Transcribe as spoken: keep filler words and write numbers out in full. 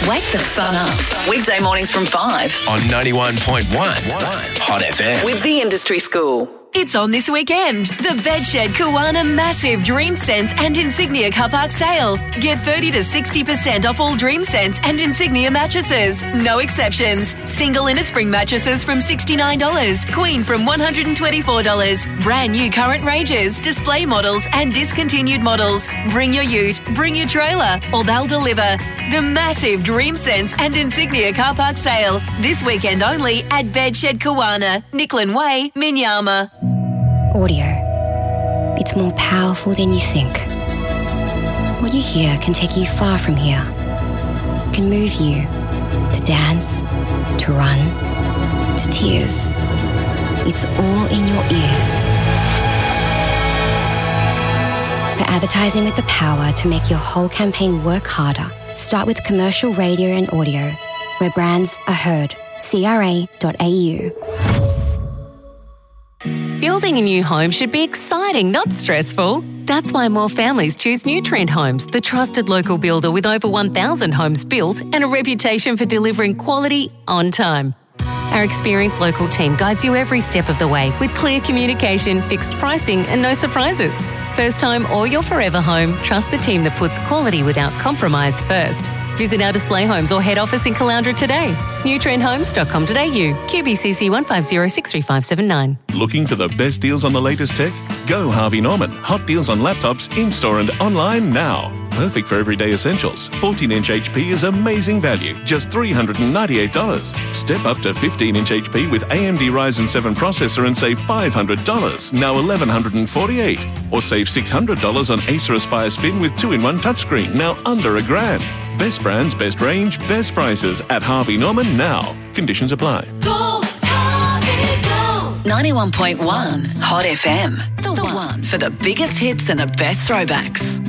Wake the fun up. Weekday mornings from five. On ninety-one point one Hot F M. With the Industry School. It's on this weekend. The Bedshed Kiwana Massive Dream Sense and Insignia Car Park Sale. Get thirty to sixty percent off all Dream Sense and Insignia mattresses. No exceptions. Single inner spring mattresses from sixty-nine dollars. Queen from one hundred twenty-four dollars. Brand new current ranges, display models and discontinued models. Bring your ute, bring your trailer, or they'll deliver. The massive Dream Sense and Insignia Car Park Sale. This weekend only at Bedshed Kiwana, Nicklin Way, Minyama. Audio. It's more powerful than you think. What you hear can take you far from here. It can move you to dance, to run, to tears. It's all in your ears. For advertising with the power to make your whole campaign work harder, start with commercial radio and audio, where brands are heard. C R A dot A U. Building a new home should be exciting, not stressful. That's why more families choose Nutrient Homes, the trusted local builder with over one thousand homes built and a reputation for delivering quality on time. Our experienced local team guides you every step of the way with clear communication, fixed pricing and no surprises. First time or your forever home, trust the team that puts quality without compromise first. Visit our display homes or head office in Caloundra today. nutrient homes dot com dot a u. Q B C C one five zero six three five seven nine. Looking for the best deals on the latest tech? Go Harvey Norman. Hot deals on laptops in-store and online now. Perfect for everyday essentials. fourteen inch H P is amazing value, just three hundred ninety-eight dollars. Step up to fifteen inch H P with A M D Ryzen seven processor and save five hundred dollars, now eleven forty-eight dollars. Or save six hundred dollars on Acer Aspire Spin with two in one touchscreen, now under a grand. Best brands, best range, best prices at Harvey Norman now. Conditions apply. Go, Harvey, go. ninety-one point one Hot F M. The one for the biggest hits and the best throwbacks.